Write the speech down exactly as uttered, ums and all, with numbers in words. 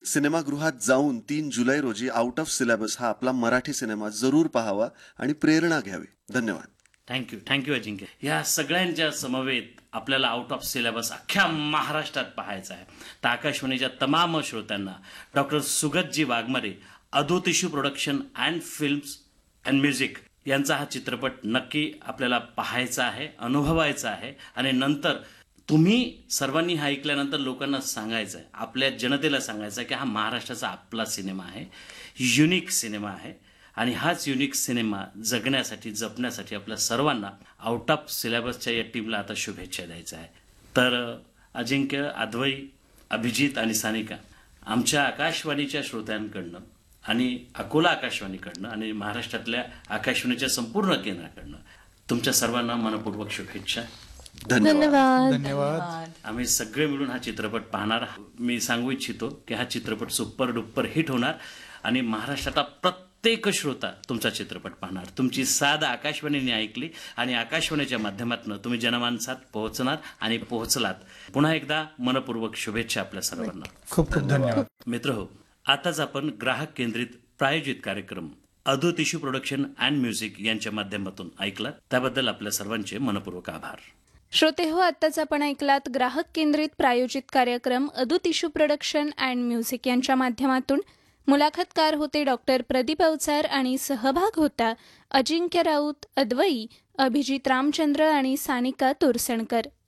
सिनेमागृहात जाऊन तीन जुलै रोजी आउट ऑफ सिलेबस हा आपला मराठी सिनेमा जरूर पाहावा आणि प्रेरणा घ्यावी. धन्यवाद. थँक्यू थँक्यू अजिंक्य. या सगळ्यांच्या समवेत आपल्याला आउट ऑफ सिलेबस अख्ख्या महाराष्ट्रात पाहायचा आहे. तर आकाशवाणीच्या तमाम श्रोत्यांना doctor सुगतजी Waghmare, अदोतिशू production and films and music यांचा हा चित्रपट नक्की आपल्याला पाहायचा आहे, अनुभवायचा आहे. आणि नंतर तुम्ही सर्वांनी हा ऐकल्यानंतर लोकांना सांगायचं आहे, आपल्या जनतेला सांगायचं आहे की हा महाराष्ट्राचा आपला सिनेमा आहे, युनिक सिनेमा आहे. आणि हाच युनिक सिनेमा जगण्यासाठी, जपण्यासाठी आपल्या सर्वांना आउट ऑफ सिलेबसच्या या टीमला आता शुभेच्छा द्यायच्या आहे. तर अजिंक्य, अद्वई, अभिजित आणि सानिका, आमच्या आकाशवाणीच्या श्रोत्यांकडनं आणि अकोला आकाशवाणीकडनं आणि महाराष्ट्रातल्या आकाशवाणीच्या संपूर्ण केंद्राकडनं तुमच्या सर्वांना मनपूर्वक शुभेच्छा. धन्यवाद. धन्यवाद. आम्ही सगळे मिळून हा चित्रपट पाहणार. मी सांगू इच्छितो की हा चित्रपट सुपर डुप्पर हिट होणार आणि महाराष्ट्राचा प्रत्येक श्रोता तुमचा चित्रपट पाहणार. तुमची साध आकाशवाणीने ऐकली आणि आकाशवाणीच्या माध्यमातून तुम्ही जनमानसात पोहोचणार आणि पोहोचलात. पुन्हा एकदा मनपूर्वक शुभेच्छा आपल्या सर्वांना. खूप खूप धन्यवाद. मित्र हो, आताच आपण ग्राहक केंद्रित प्रायोजित कार्यक्रम अदोतिशू प्रोडक्शन अँड म्युझिक यांच्या माध्यमातून ऐकलात. त्याबद्दल आपल्या सर्वांचे मनपूर्वक आभार. श्रोते हो, आत्ताच आपण ऐकलात ग्राहक केंद्रित प्रायोजित कार्यक्रम अदुतिशू प्रोडक्शन अँड म्युझिक यांच्या माध्यमातून. मुलाखतकार होते डॉक्टर प्रदीप अवचार आणि सहभाग होता अजिंक्य राऊत, अद्वई, अभिजित रामचंद्र आणि सानिका तोरसणकर.